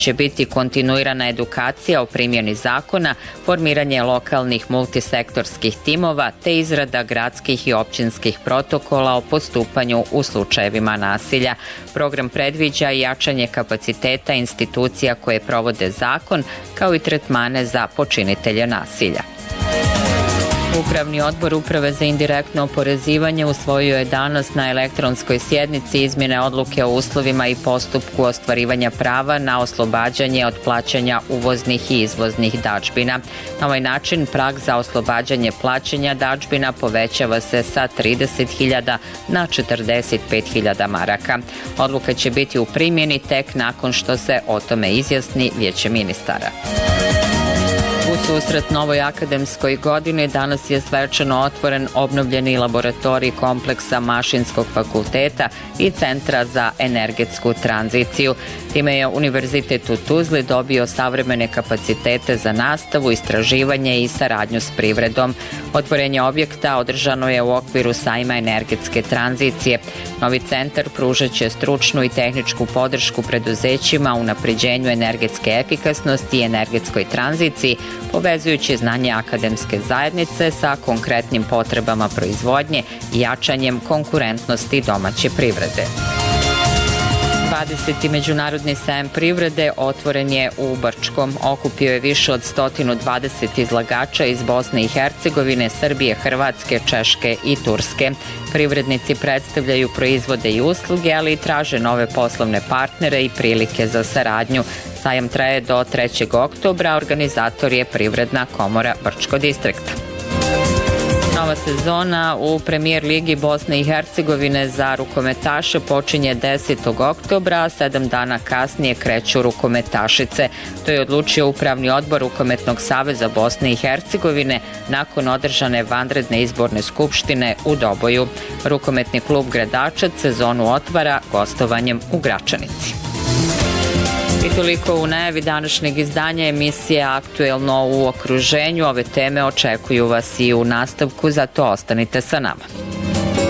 će biti kontinuirana edukacija o primjeni zakona, formiranje lokalnih multisektorskih timova te izrada gradskih i općinskih protokola o postupanju u slučajevima nasilja. Program predviđa i jačanje kapaciteta institucija koje provode zakon, kao i tretmane za počinitelje nasilja. Upravni odbor Uprave za indirektno oporezivanje usvojio je danas na elektronskoj sjednici izmjene odluke o uslovima i postupku ostvarivanja prava na oslobađanje od plaćanja uvoznih i izvoznih dadžbina. Na ovaj način prag za oslobađanje plaćanja dadžbina povećava se sa 30.000 na 45.000 maraka. Odluka će biti u primjeni tek nakon što se o tome izjasni Vijeće ministara. U susret novoj akademskoj godini danas je svečano otvoren obnovljeni laboratorij kompleksa Mašinskog fakulteta i Centra za energetsku tranziciju. Time je Univerzitet u Tuzli dobio savremene kapacitete za nastavu, istraživanje i saradnju s privredom. Otvorenje objekta održano je u okviru sajma energetske tranzicije. Novi centar pružat će stručnu i tehničku podršku preduzećima u unapređenju energetske efikasnosti i energetskoj tranziciji, povezujući znanje akademske zajednice sa konkretnim potrebama proizvodnje i jačanjem konkurentnosti domaće privrede. 20. međunarodni sajam privrede otvoren je u Brčkom. Okupio je više od 120 izlagača iz Bosne i Hercegovine, Srbije, Hrvatske, Češke i Turske. Privrednici predstavljaju proizvode i usluge, ali i traže nove poslovne partnere i prilike za saradnju. Sajam traje do 3. oktobra, organizator je Privredna komora Brčko distrikta. Nova sezona u Premijer ligi Bosne i Hercegovine za rukometaše počinje 10. oktobra, a 7 dana kasnije kreću rukometašice. To je odlučio Upravni odbor Rukometnog saveza Bosne i Hercegovine nakon održane vanredne izborne skupštine u Doboju. Rukometni klub Gradačac sezonu otvara gostovanjem u Gračanici. I toliko u najavi današnjeg izdanja emisije Aktuelno u okruženju. Ove teme očekuju vas i u nastavku, zato ostanite sa nama.